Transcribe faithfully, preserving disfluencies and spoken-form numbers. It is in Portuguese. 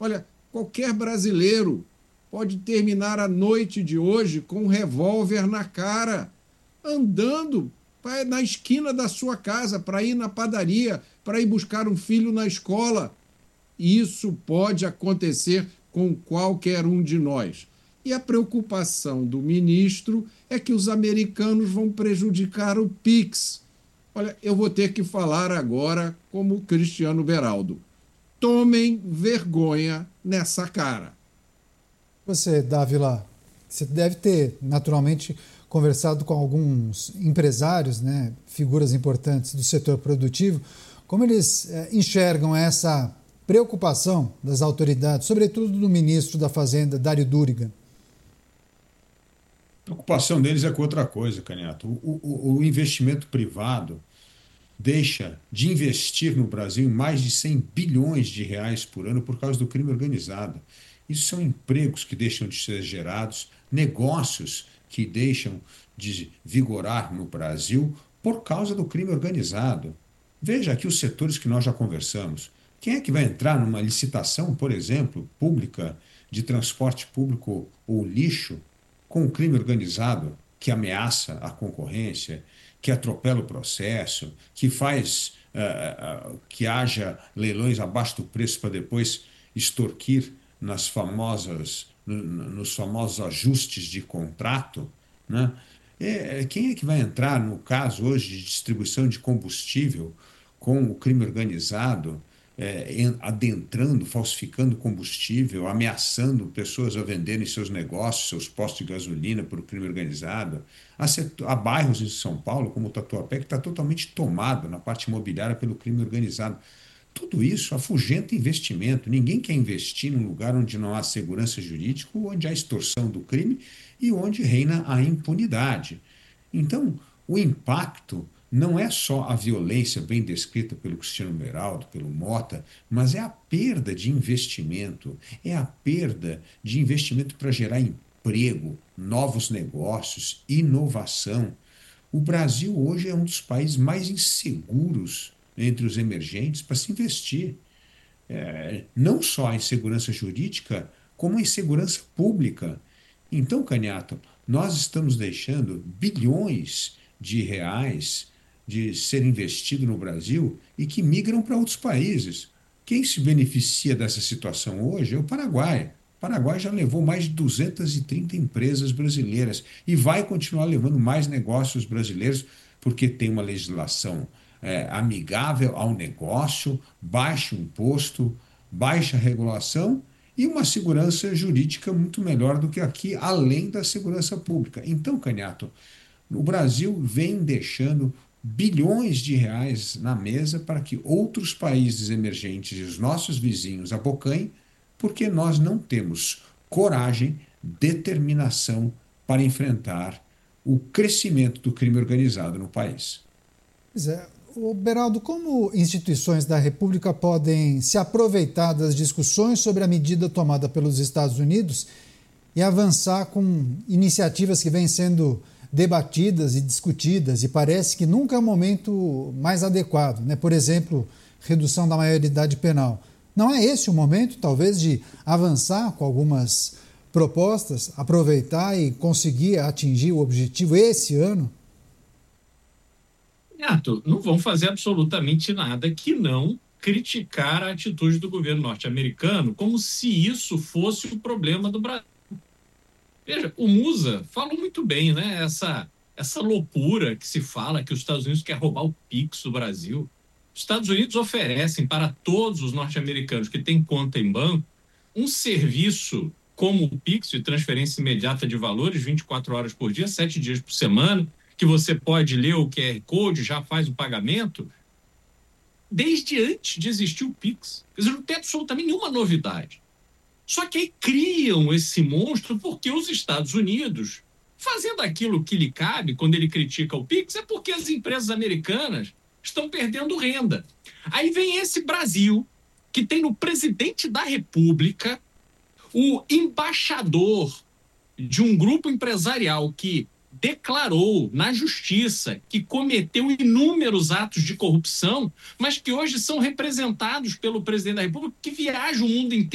Olha, qualquer brasileiro pode terminar a noite de hoje com um revólver na cara, andando na esquina da sua casa, para ir na padaria, para ir buscar um filho na escola. Isso pode acontecer com qualquer um de nós. E a preocupação do ministro é que os americanos vão prejudicar o Pix. Olha, eu vou ter que falar agora como Cristiano Beraldo. Tomem vergonha nessa cara. Você, Dávila, você deve ter, naturalmente, conversado com alguns empresários, né, figuras importantes do setor produtivo. Como eles é, enxergam essa preocupação das autoridades, sobretudo do ministro da Fazenda, Dário Duriga? A preocupação deles é com outra coisa, Canhato. O, o, o investimento privado deixa de investir no Brasil em mais de cem bilhões de reais por ano por causa do crime organizado. Isso são empregos que deixam de ser gerados, negócios que deixam de vigorar no Brasil por causa do crime organizado. Veja aqui os setores que nós já conversamos. Quem é que vai entrar numa licitação, por exemplo, pública, de transporte público ou lixo, com o crime organizado que ameaça a concorrência, que atropela o processo, que faz uh, uh, que haja leilões abaixo do preço para depois extorquir nas famosas, no, nos famosos ajustes de contrato, né? É, quem é que vai entrar no caso hoje de distribuição de combustível com o crime organizado, é, adentrando, falsificando combustível, ameaçando pessoas a venderem seus negócios, seus postos de gasolina por crime organizado? Há, setor, há bairros em São Paulo, como o Tatuapé, que está totalmente tomado na parte imobiliária pelo crime organizado. Tudo isso afugenta investimento. Ninguém quer investir num lugar onde não há segurança jurídica, onde há extorsão do crime e onde reina a impunidade. Então, o impacto não é só a violência bem descrita pelo Cristiano Beraldo, pelo Mota, mas é a perda de investimento, é a perda de investimento para gerar emprego, novos negócios, inovação. O Brasil hoje é um dos países mais inseguros entre os emergentes para se investir. É, não só em segurança jurídica, como em segurança pública. Então, Canhato, nós estamos deixando bilhões de reais de ser investido no Brasil e que migram para outros países. Quem se beneficia dessa situação hoje é o Paraguai. O Paraguai já levou mais de duzentas e trinta empresas brasileiras e vai continuar levando mais negócios brasileiros porque tem uma legislação é, amigável ao negócio, baixo imposto, baixa regulação e uma segurança jurídica muito melhor do que aqui, além da segurança pública. Então, Canhato, o Brasil vem deixando bilhões de reais na mesa para que outros países emergentes e os nossos vizinhos abocanhem, porque nós não temos coragem, determinação para enfrentar o crescimento do crime organizado no país. Pois é. O Beraldo, como instituições da República podem se aproveitar das discussões sobre a medida tomada pelos Estados Unidos e avançar com iniciativas que vêm sendo debatidas e discutidas, e parece que nunca é o momento mais adequado, né? Por exemplo, redução da maioridade penal. Não é esse o momento, talvez, de avançar com algumas propostas, aproveitar e conseguir atingir o objetivo esse ano? Neto, não vão fazer absolutamente nada que não criticar a atitude do governo norte-americano como se isso fosse o problema do Brasil. Veja, o Musa falou muito bem, né? Essa, essa loucura que se fala que os Estados Unidos querem roubar o Pix do Brasil. Os Estados Unidos oferecem para todos os norte-americanos que têm conta em banco um serviço como o Pix, de transferência imediata de valores, vinte e quatro horas por dia, sete dias por semana, que você pode ler o Q R Code, já faz o pagamento, desde antes de existir o Pix. Quer dizer, não tem absolutamente nenhuma novidade. Só que aí criam esse monstro porque os Estados Unidos, fazendo aquilo que lhe cabe quando ele critica o Pix, é porque as empresas americanas estão perdendo renda. Aí vem esse Brasil, que tem no presidente da República o embaixador de um grupo empresarial que declarou na justiça que cometeu inúmeros atos de corrupção, mas que hoje são representados pelo presidente da República, que viaja o mundo inteiro